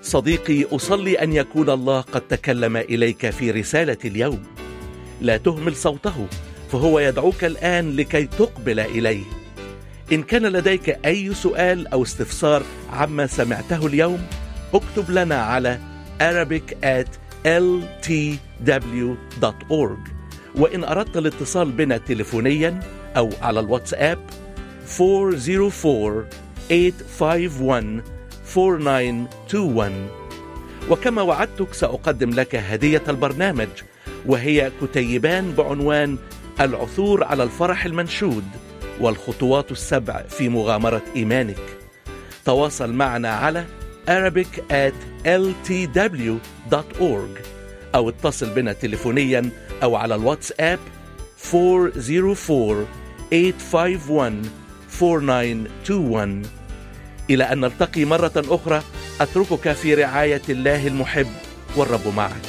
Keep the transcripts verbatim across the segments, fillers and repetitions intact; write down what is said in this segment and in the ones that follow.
صديقي، أصلي أن يكون الله قد تكلم إليك في رسالة اليوم. لا تهمل صوته، فهو يدعوك الآن لكي تقبل إليه. إن كان لديك أي سؤال أو استفسار عما سمعته اليوم، اكتب لنا على arabic at l t w dot org. وإن أردت الاتصال بنا تليفونيا أو على الواتساب four zero four eight five one four nine two one. وكما وعدتك سأقدم لك هدية البرنامج، وهي كتيبان بعنوان العثور على الفرح المنشود والخطوات السبع في مغامرة إيمانك. تواصل معنا على arabic at l t w dot org أو اتصل بنا تليفونيا أو على الواتساب four zero four eight five one four nine two one. إلى أن نلتقي مرة أخرى، أتركك في رعاية الله المحب، والرب معك.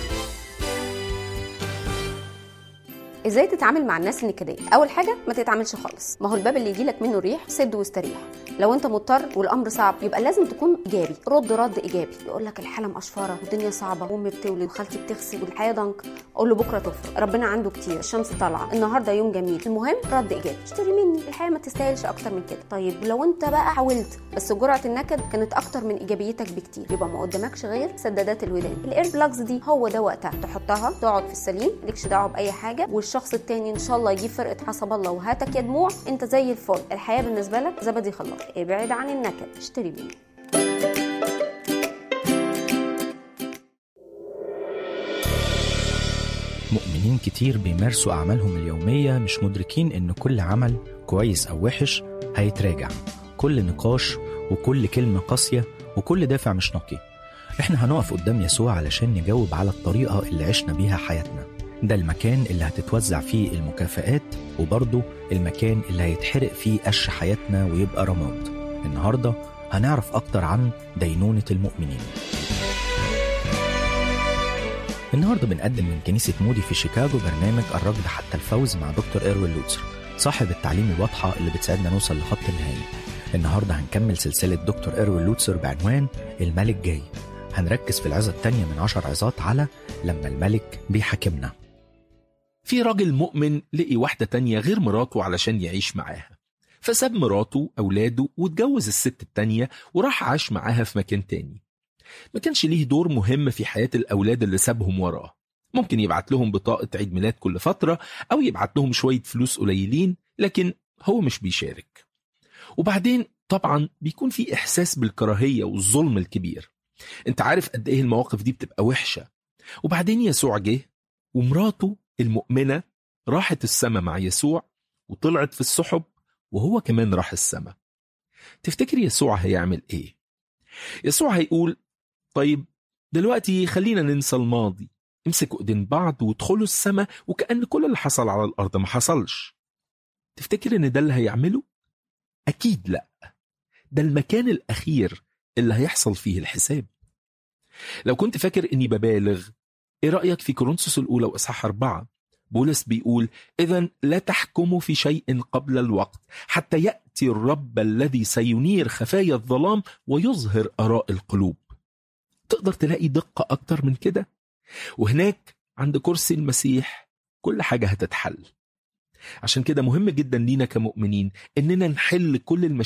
ازاي تتعامل مع الناس النكديه؟ اول حاجه ما تتعاملش خالص. ما هو الباب اللي يجيلك منه ريح سد واستريح. لو انت مضطر والامر صعب يبقى لازم تكون ايجابي، رد رد ايجابي. يقول لك الحاله مقشفره والدنيا صعبه وامي بتولد وخالتي بتغسل والحياه ضنك، قول له بكره تفرق، ربنا عنده كتير، الشمس طالعه، النهارده يوم جميل. المهم رد ايجابي. اشتري مني، الحياه ما تستاهلش اكتر من كده. طيب لو انت بقى حاولت بس جرعه النكد كانت اكتر من ايجابيتك بكتير، يبقى ما قدامكش غير سدادات الودان. الاير بلاجز دي هو ده وقتها تحطها، تقعد في السليم، مالكش دعوه باي حاجه، والشخص التاني ان شاء الله يجيب فرقه حسب الله وهاتك يا دموع، انت زي الفل. الحياه بالنسبه لك زبدي خلاص. ابعد عن النكد، اشتري بيه. مؤمنين كتير بيمارسوا أعمالهم اليومية مش مدركين إن كل عمل كويس أو وحش هيتراجع، كل نقاش وكل كلمة قاسية وكل دافع مش نقي. إحنا هنقف قدام يسوع علشان نجاوب على الطريقة اللي عشنا بيها حياتنا. ده المكان اللي هتتوزع فيه المكافآت، وبرضه المكان اللي هيتحرق فيه قش حياتنا ويبقى رماد. النهاردة هنعرف أكتر عن دينونة المؤمنين. النهاردة بنقدم من كنيسة مودي في شيكاغو برنامج الركض حتى الفوز مع دكتور إيروين لوتسر، صاحب التعليم الواضحة اللي بتساعدنا نوصل لخط النهائي. النهاردة هنكمل سلسلة دكتور إيروين لوتسر بعنوان الملك جاي. هنركز في العظة التانية من عشر عظات على لما الملك بيحاكمنا. في راجل مؤمن لقي واحدة تانية غير مراته علشان يعيش معاها، فساب مراته أولاده واتجوز الست التانية وراح عاش معاها في مكان تاني. ما كانش ليه دور مهم في حياة الأولاد اللي سابهم وراه. ممكن يبعت لهم بطاقة عيد ميلاد كل فترة أو يبعت لهم شوية فلوس قليلين، لكن هو مش بيشارك. وبعدين طبعا بيكون في إحساس بالكراهية والظلم الكبير. انت عارف قد ايه المواقف دي بتبقى وحشة. وبعدين يسوع جه ومراته المؤمنة راحت السماء مع يسوع وطلعت في السحب، وهو كمان راح السماء. تفتكر يسوع هيعمل ايه؟ يسوع هيقول طيب دلوقتي خلينا ننسى الماضي، امسكوا ايدين بعض وادخلوا السماء وكأن كل اللي حصل على الأرض ما حصلش. تفتكر ان ده اللي هيعمله؟ أكيد لا، ده المكان الأخير اللي هيحصل فيه الحساب. لو كنت فاكر اني ببالغ، ايه رأيك في كورنثوس الأولى وإصحاح أربعة؟ بولس بيقول إذن لا تحكموا في شيء قبل الوقت حتى يأتي الرب الذي سينير خفايا الظلام ويظهر آراء القلوب. تقدر تلاقي دقة أكتر من كده؟ وهناك عند كرسي المسيح كل حاجة هتتحل. عشان كده مهم جدا لينا كمؤمنين إننا نحل كل المشاكل